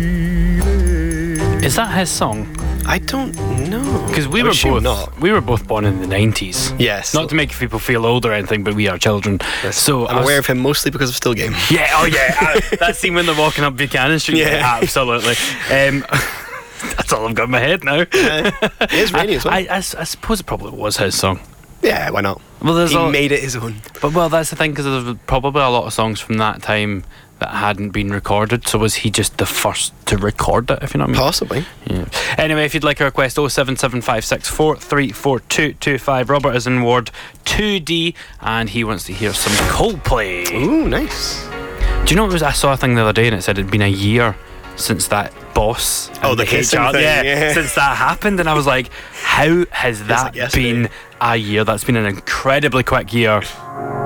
Is that his song? I don't know. Because we were both born in the 90s. Yes. Not to make people feel old or anything, but we are children. Yes. So I'm aware of him mostly because of Still Game. Yeah, oh yeah. That scene when they're walking up Buchanan Street. Yeah. Absolutely. That's all I've got in my head now. It is rainy as well. I suppose it probably was his song. Yeah, why not? Well, he made it his own. But that's the thing, because there's probably a lot of songs from that time that hadn't been recorded. So was he just the first to record it, if you know what I mean? Possibly. Yeah. Anyway, if you'd like a request, 07756434225. Robert is in Ward 2D and he wants to hear some Coldplay. Ooh, nice. Do you know what it was? I saw a thing the other day and it said it'd been a year since that boss. Oh, the kissing thing. Yeah. Since that happened, and I was like, how has that been a year? That's been an incredibly quick year.